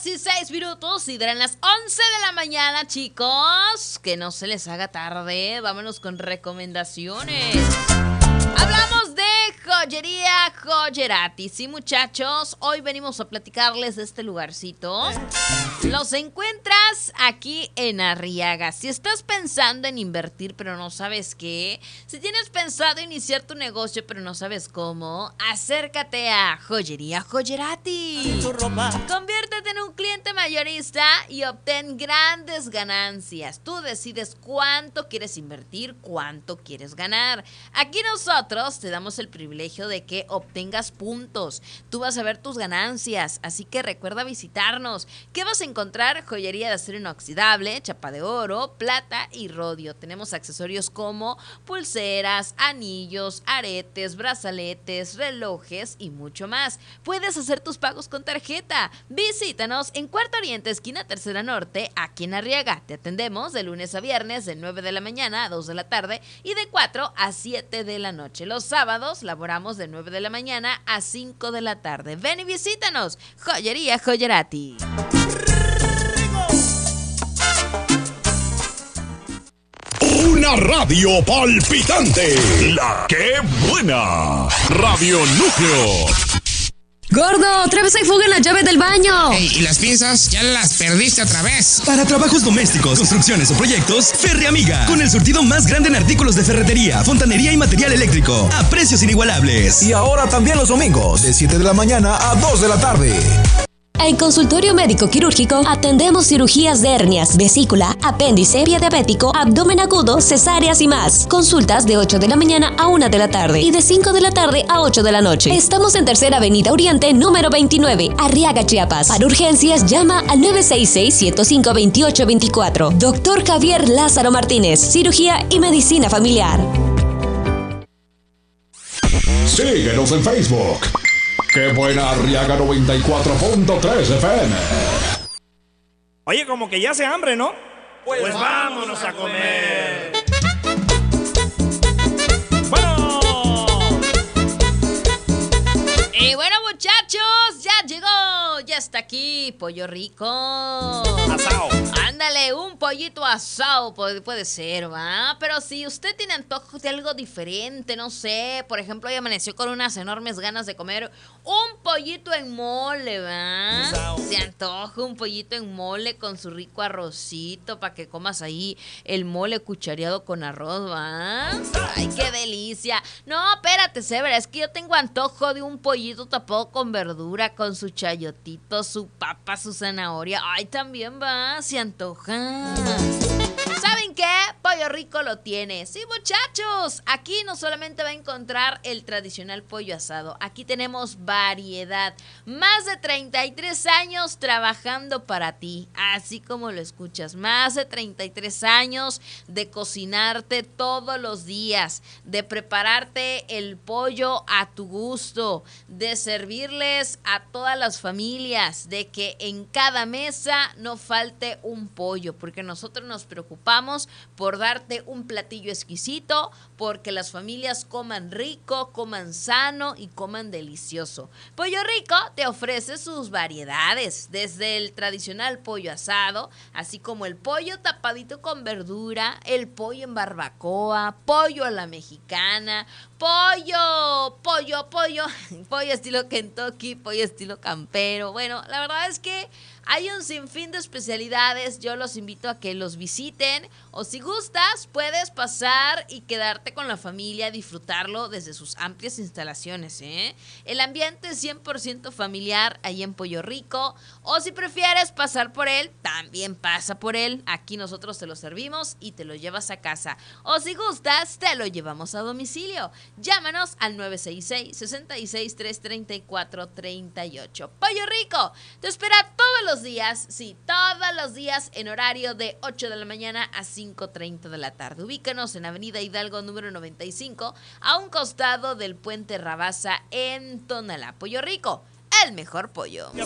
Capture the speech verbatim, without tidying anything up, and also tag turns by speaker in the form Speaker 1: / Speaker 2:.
Speaker 1: horas y seis minutos y darán las once de la mañana, chicos. Que no se les haga tarde. Vámonos con recomendaciones. Hablamos de Joyería Joyerati. Sí, muchachos, hoy venimos a platicarles de este lugarcito. Los encuentras aquí en Arriaga. Si estás pensando en invertir pero no sabes qué, si tienes pensado iniciar tu negocio pero no sabes cómo, acércate a Joyería Joyerati. Conviértete en un cliente mayorista y obtén grandes ganancias. Tú decides cuánto quieres invertir, cuánto quieres ganar. Aquí nosotros te damos el privilegio de que obtengas puntos. Tú vas a ver tus ganancias, así que recuerda visitarnos. ¿Qué vas a encontrar? Joyería de acero inoxidable, chapa de oro, plata y rodio. Tenemos accesorios como pulseras, anillos, aretes, brazaletes, relojes y mucho más. Puedes hacer tus pagos con tarjeta. Visítanos en Cuarto Oriente, esquina Tercera Norte, aquí en Arriaga. Te atendemos de lunes a viernes de nueve de la mañana a dos de la tarde y de cuatro a siete de la noche. Los sábados laboramos de nueve de la mañana a cinco de la tarde. Ven y visítanos. Joyería Joyerati.
Speaker 2: Una radio palpitante. La que buena. Radio Núcleo.
Speaker 3: ¡Gordo! ¡Otra vez hay fuga en la llave del baño!
Speaker 4: Ey, ¿y las pinzas? Ya las perdiste otra vez.
Speaker 5: Para trabajos domésticos, construcciones o proyectos, Ferre Amiga. Con el surtido más grande en artículos de ferretería, fontanería y material eléctrico. A precios inigualables.
Speaker 6: Y ahora también los domingos, de siete de la mañana a dos de la tarde.
Speaker 3: En Consultorio Médico Quirúrgico atendemos cirugías de hernias, vesícula, apéndice, pie diabético, abdomen agudo, cesáreas y más. Consultas de ocho de la mañana a una de la tarde y de cinco de la tarde a ocho de la noche. Estamos en Tercera Avenida Oriente, número veintinueve, Arriaga, Chiapas. Para urgencias, llama al nueve seis seis, ciento cinco, veintiocho veinticuatro. Doctor Javier Lázaro Martínez, cirugía y medicina familiar.
Speaker 2: Síguenos en Facebook. ¡Qué buena Arriaga noventa y cuatro punto tres F M!
Speaker 7: Oye, como que ya hace hambre, ¿no? Pues, pues vámonos a comer. ¡Bueno!
Speaker 1: Y bueno, muchachos, ya llegó, ya está aquí, Pollo Rico.
Speaker 7: Asado.
Speaker 1: Ándale, un pollito asado puede, puede ser, ¿va? Pero si usted tiene antojo de algo diferente, no sé, por ejemplo, hoy amaneció con unas enormes ganas de comer un pollito en mole, ¿va?
Speaker 7: Asado.
Speaker 1: Se antoja un pollito en mole con su rico arrocito para que comas ahí el mole cuchareado con arroz, ¿va? Ay, qué delicia. No, espérate, Sebra, es que yo tengo antojo de un pollito tapado con verdura, con su chayotito, su papa, su zanahoria. Ay, también va, se antoja. ¿Saben qué? Pollo Rico lo tiene. Sí, muchachos, aquí no solamente va a encontrar el tradicional pollo asado, aquí tenemos variedad. Más de treinta y tres años trabajando para ti, así como lo escuchas. Más de treinta y tres años de cocinarte todos los días, de prepararte el pollo a tu gusto, de servirles a todas las familias, de que en cada mesa no falte un pollo, porque nosotros nos preocupamos por darte un platillo exquisito, porque las familias coman rico, coman sano y coman delicioso. Pollo Rico te ofrece sus variedades, desde el tradicional pollo asado, así como el pollo tapadito con verdura, el pollo en barbacoa, pollo a la mexicana, pollo, pollo, pollo, pollo estilo Kentucky, pollo estilo campero. Bueno, la verdad es que hay un sinfín de especialidades, yo los invito a que los visiten o si gustas puedes pasar y quedarte con la familia, disfrutarlo desde sus amplias instalaciones, ¿eh? El ambiente es cien por ciento familiar ahí en Pollo Rico, o si prefieres pasar por él, también pasa por él, aquí nosotros te lo servimos y te lo llevas a casa, o si gustas te lo llevamos a domicilio. Llámanos al nueve seis seis, seis seis, tres tres cuatro, tres ocho. Pollo Rico te espera todos los días, sí, todos los días en horario de ocho de la mañana a cinco treinta de la tarde. Ubícanos en Avenida Hidalgo número noventa y cinco, a un costado del Puente Rabasa en Tonalá. Pollo Rico, el mejor pollo.